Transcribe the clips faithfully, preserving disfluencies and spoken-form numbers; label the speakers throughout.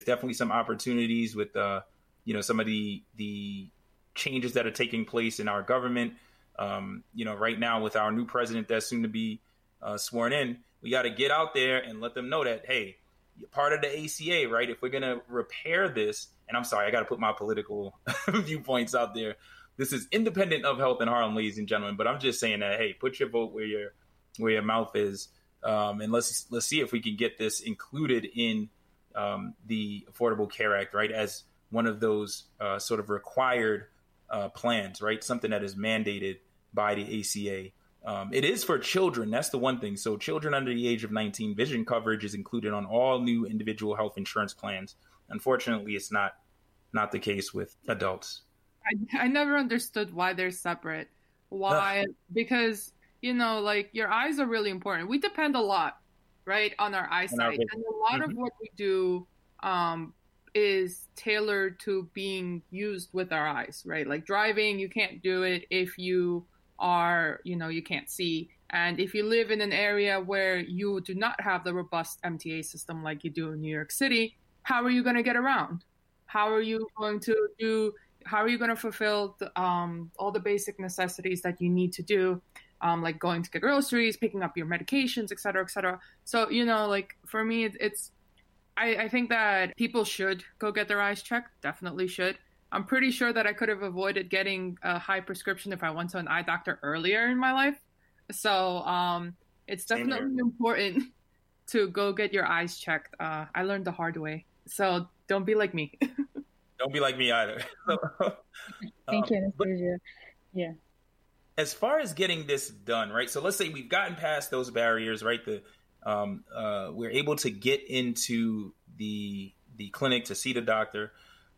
Speaker 1: definitely some opportunities with, uh, you know, some of the the changes that are taking place in our government. Um, you know, right now with our new president that's soon to be uh, sworn in, we got to get out there and let them know that, hey, you're part of the A C A, right? If we're going to repair this, and I'm sorry, I got to put my political viewpoints out there. This is independent of Health in Harlem, ladies and gentlemen, but I'm just saying that, hey, put your vote where your where your mouth is, um, and let's let's see if we can get this included in um, the Affordable Care Act, right, as one of those uh, sort of required uh, plans, right, something that is mandated by the A C A. Um, it is for children. That's the one thing. So children under the age of nineteen, vision coverage is included on all new individual health insurance plans. Unfortunately, it's not not the case with adults.
Speaker 2: I, I never understood why they're separate. Why? Because, you know, like your eyes are really important. We depend a lot, right, on our eyesight. Our and a lot mm-hmm. of what we do um, is tailored to being used with our eyes, right? Like driving, you can't do it if you are, you know, you can't see. And if you live in an area where you do not have the robust M T A system like you do in New York City, how are you going to get around? How are you going to do, how are you going to fulfill the, um, all the basic necessities that you need to do, um, like going to get groceries, picking up your medications, et cetera, et cetera. So, you know, like for me, it, it's, I, I think that people should go get their eyes checked, definitely should. I'm pretty sure that I could have avoided getting a high prescription if I went to an eye doctor earlier in my life. So um, it's definitely important to go get your eyes checked. Uh, I learned the hard way. So don't be like me.
Speaker 1: Don't be like me either.
Speaker 3: Thank you, Anastasia. Yeah.
Speaker 1: As far as getting this done, right? So let's say we've gotten past those barriers, right? The um, uh, we're able to get into the the clinic to see the doctor,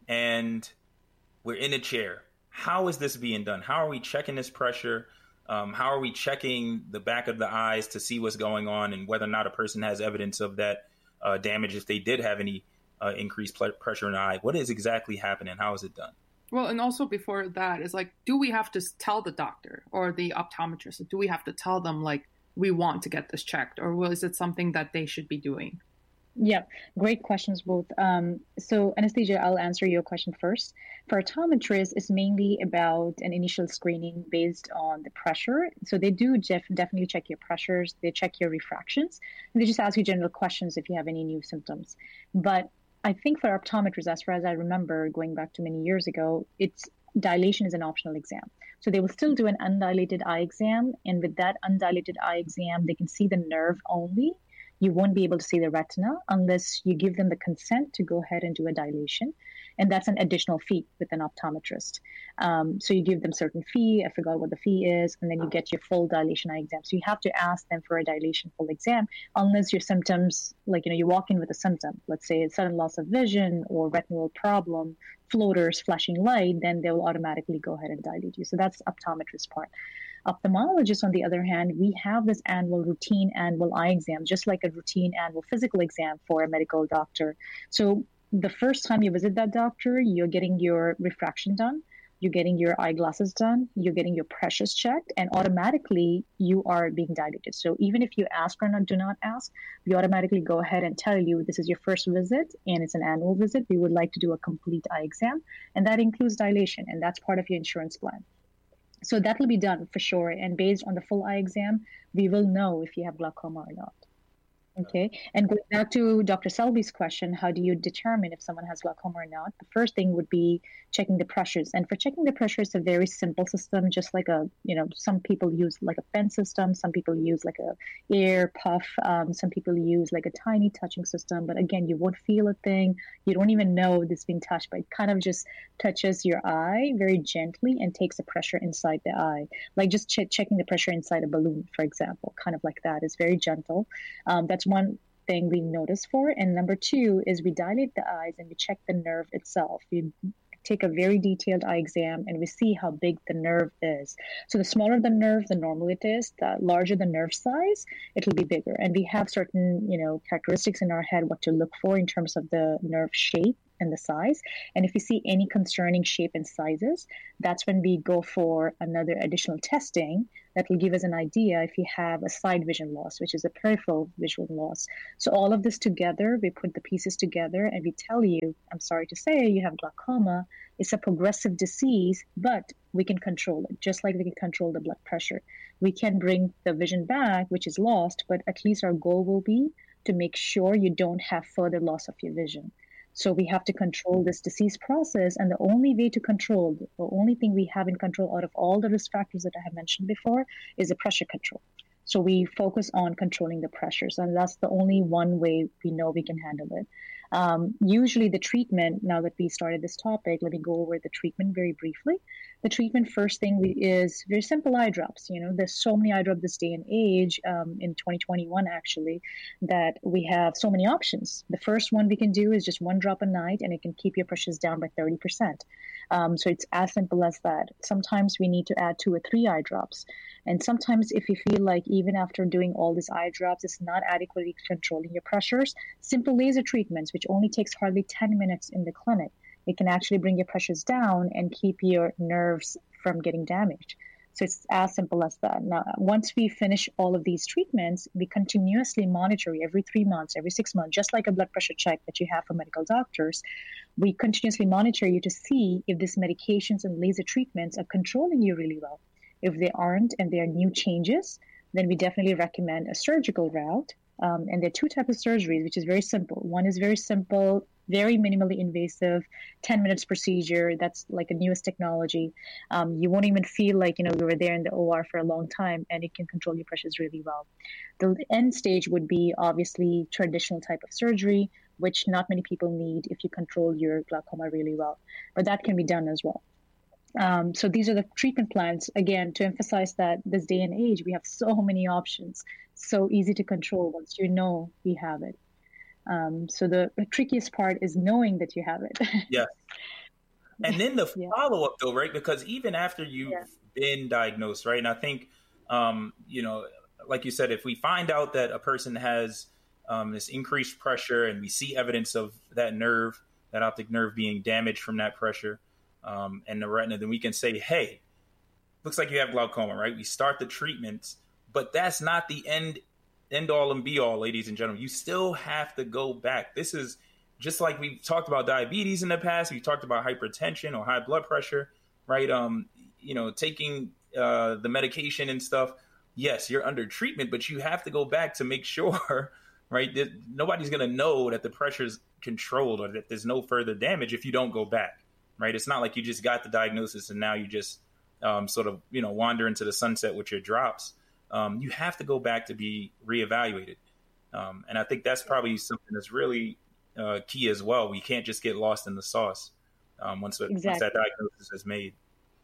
Speaker 1: and we're in a chair. How is this being done? How are we checking this pressure? Um, how are we checking the back of the eyes to see what's going on and whether or not a person has evidence of that uh, damage if they did have any uh, increased pl- pressure in the eye? What is exactly happening? How is it done?
Speaker 2: Well, and also before that is like, do we have to tell the doctor or the optometrist? Do we have to tell them like we want to get this checked, or is it something that they should be doing?
Speaker 3: Yeah, great questions both. Um, so Anastasia, I'll answer your question first. For optometrists, it's mainly about an initial screening based on the pressure. So they do def- definitely check your pressures, they check your refractions, and they just ask you general questions if you have any new symptoms. But I think for optometrists, as far as I remember, going back to many years ago, it's dilation is an optional exam. So they will still do an undilated eye exam, and with that undilated eye exam, they can see the nerve only. You won't be able to see the retina unless you give them the consent to go ahead and do a dilation. And that's an additional fee with an optometrist. Um, so you give them certain fee, I forgot what the fee is, and then you get your full dilation eye exam. So you have to ask them for a dilation full exam unless your symptoms, like, you know, you walk in with a symptom, let's say it's sudden loss of vision or retinal problem, floaters, flashing light, then they will automatically go ahead and dilate you. So that's the optometrist part. Ophthalmologists, on the other hand, we have this annual routine annual eye exam, just like a routine annual physical exam for a medical doctor. So the first time you visit that doctor, you're getting your refraction done, you're getting your eyeglasses done, you're getting your pressures checked, and automatically you are being dilated. So even if you ask or not, do not ask, we automatically go ahead and tell you this is your first visit and it's an annual visit. We would like to do a complete eye exam, and that includes dilation, and that's part of your insurance plan. So that will be done for sure. And based on the full eye exam, we will know if you have glaucoma or not. Okay. And going back to Doctor Selby's question, how do you determine if someone has glaucoma or not? The first thing would be checking the pressures. And for checking the pressure, it's a very simple system, just like a, you know, some people use like a pen system, some people use like a air puff, um, some people use like a tiny touching system. But again, you won't feel a thing. You don't even know this being touched, but it kind of just touches your eye very gently and takes the pressure inside the eye. Like just ch- checking the pressure inside a balloon, for example, kind of like that. It's very gentle. Um, that's one thing we notice for. And number two is we dilate the eyes and we check the nerve itself. We take a very detailed eye exam and we see how big the nerve is. So the smaller the nerve, the normal it is, the larger the nerve size, it'll be bigger. And we have certain, you know, characteristics in our head what to look for in terms of the nerve shape and the size. And if you see any concerning shape and sizes, that's when we go for another additional testing that will give us an idea if you have a side vision loss, which is a peripheral visual loss. So all of this together, we put the pieces together and we tell you, I'm sorry to say, you have glaucoma. It's a progressive disease, but we can control it, just like we can control the blood pressure. We can bring the vision back, which is lost, but at least our goal will be to make sure you don't have further loss of your vision. So we have to control this disease process. And the only way to control, the only thing we have in control out of all the risk factors that I have mentioned before is the pressure control. So we focus on controlling the pressures, and that's the only one way we know we can handle it. Um, usually the treatment, now that we started this topic, let me go over the treatment very briefly. The treatment first thing we, is very simple eye drops. You know, there's so many eye drops this day and age, um, in twenty twenty-one actually, that we have so many options. The first one we can do is just one drop a night, and it can keep your pressures down by thirty percent. Um, so it's as simple as that. Sometimes we need to add two or three eye drops. And sometimes if you feel like even after doing all these eye drops, it's not adequately controlling your pressures, simple laser treatments, which only takes hardly ten minutes in the clinic, it can actually bring your pressures down and keep your nerves from getting damaged. So it's as simple as that. Now, once we finish all of these treatments, we continuously monitor you every three months, every six months, just like a blood pressure check that you have for medical doctors. We continuously monitor you to see if these medications and laser treatments are controlling you really well. If they aren't and there are new changes, then we definitely recommend a surgical route. Um, and there are two types of surgeries, which is very simple. One is very simple, very minimally invasive, ten minutes procedure. That's like a newest technology. Um, you won't even feel like, you know, we were there in the O R for a long time, and it can control your pressures really well. The end stage would be obviously traditional type of surgery, which not many people need if you control your glaucoma really well. But that can be done as well. Um, so these are the treatment plans. Again, to emphasize that this day and age, we have so many options, so easy to control once you know we have it. Um, so the, the trickiest part is knowing that you have it.
Speaker 1: Yeah. And then the yeah. follow-up though, right? Because even after you've yeah. been diagnosed, right? And I think, um, you know, like you said, if we find out that a person has um, this increased pressure and we see evidence of that nerve, that optic nerve being damaged from that pressure, Um, and the retina, then we can say, hey, looks like you have glaucoma, right? We start the treatments, but that's not the end, end all and be all, ladies and gentlemen. You still have to go back. This is just like we talked about diabetes in the past. We talked about hypertension or high blood pressure, right? Um, you know, taking uh, the medication and stuff. Yes, you're under treatment, but you have to go back to make sure, right? That nobody's going to know that the pressure's controlled or that there's no further damage if you don't go back. Right. It's not like you just got the diagnosis and now you just um, sort of, you know, wander into the sunset with your drops. Um, you have to go back to be reevaluated. Um, and I think that's probably something that's really uh, key as well. We can't just get lost in the sauce um, once, exactly. once that diagnosis is made.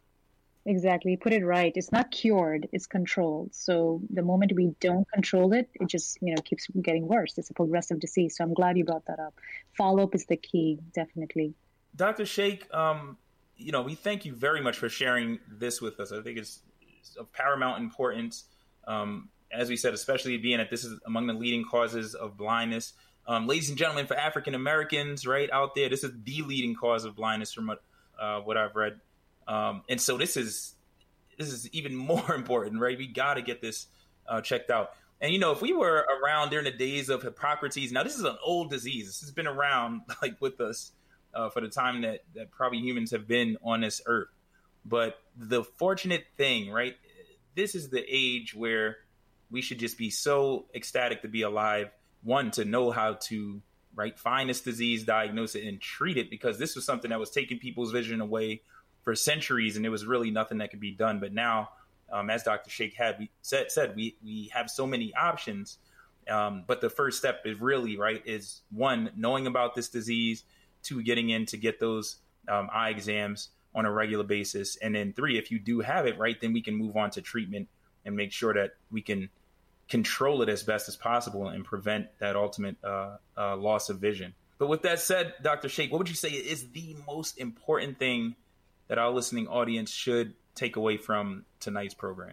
Speaker 3: Exactly. Put it right. It's not cured. It's controlled. So the moment we don't control it, it just, you know, keeps getting worse. It's a progressive disease. So I'm glad you brought that up. Follow-up is the key. Definitely.
Speaker 1: Doctor Sheikh, um, you know, we thank you very much for sharing this with us. I think it's, it's of paramount importance, um, as we said, especially being that this is among the leading causes of blindness. Um, ladies and gentlemen, for African Americans right out there, this is the leading cause of blindness from what, uh, what I've read. Um, and so this is this is even more important, right? We got to get this uh, checked out. And, you know, if we were around during the days of Hippocrates, now this is an old disease. This has been around like with us. Uh, for the time that, that probably humans have been on this earth. But the fortunate thing, right, this is the age where we should just be so ecstatic to be alive. One, to know how to, right, find this disease, diagnose it, and treat it, because this was something that was taking people's vision away for centuries, and there was really nothing that could be done. But now, um, as Doctor Sheikh had we said, said we, we have so many options. Um, but the first step is really, right, is one, knowing about this disease, two, getting in to get those um, eye exams on a regular basis. And then three, if you do have it, right, then we can move on to treatment and make sure that we can control it as best as possible and prevent that ultimate uh, uh, loss of vision. But with that said, Doctor Sheikh, what would you say is the most important thing that our listening audience should take away from tonight's program?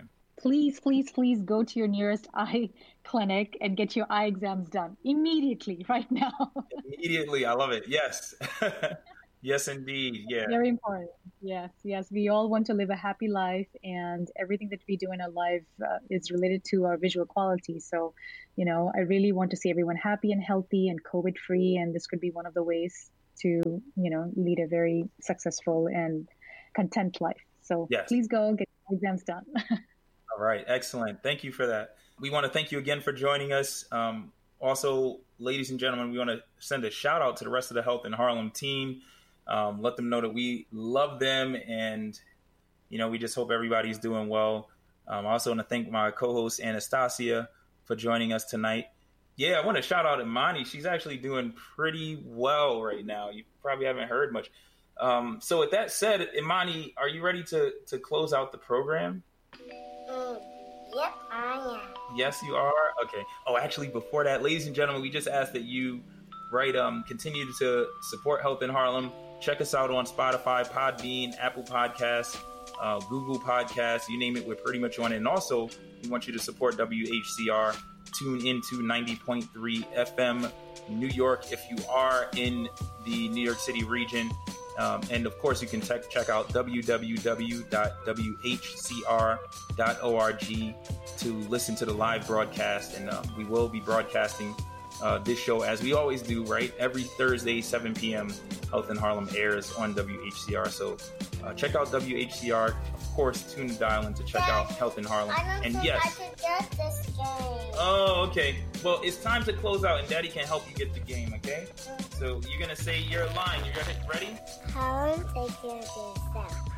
Speaker 3: please, please, please go to your nearest eye clinic and get your eye exams done immediately, right now.
Speaker 1: Immediately. I love it. Yes. Yes, indeed. Yeah.
Speaker 3: Very important. Yes, yes. We all want to live a happy life, and everything that we do in our life uh, is related to our visual quality. So, you know, I really want to see everyone happy and healthy and COVID free. And this could be one of the ways to, you know, lead a very successful and content life. So yes. Please go get exams done.
Speaker 1: All right. Excellent. Thank you for that. We want to thank you again for joining us. Um, also, ladies and gentlemen, we want to send a shout out to the rest of the Health in Harlem team. Um, let them know that we love them, and, you know, we just hope everybody's doing well. Um, I also want to thank my co-host Anastasia for joining us tonight. Yeah, I want to shout out Imani. She's actually doing pretty well right now. You probably haven't heard much. Um, so with that said, Imani, are you ready to, to close out the program?
Speaker 4: Mm, yep, I am.
Speaker 1: Yes, you are? Okay. Oh, actually, before that, ladies and gentlemen, we just ask that you, right, um, continue to support Health in Harlem. Check us out on Spotify, Podbean, Apple Podcasts, uh, Google Podcasts, you name it, we're pretty much on it. And also, we want you to support W H C R. Tune into ninety point three F M New York if you are in the New York City region. Um, and of course, you can te- check out w w w dot w h c r dot org to listen to the live broadcast. And uh, we will be broadcasting uh, this show as we always do, right? Every Thursday, seven p.m. Health in Harlem airs on W H C R. So uh, check out W H C R. Of course, tune the dial in to check Dad, out Health in Harlem.
Speaker 4: I don't
Speaker 1: and
Speaker 4: think
Speaker 1: yes,
Speaker 4: I could get this game.
Speaker 1: Oh, okay. Well, it's time to close out, and Daddy can help you get the game, okay? So you're going to say your line. You ready?
Speaker 4: Harlem, take care of yourself.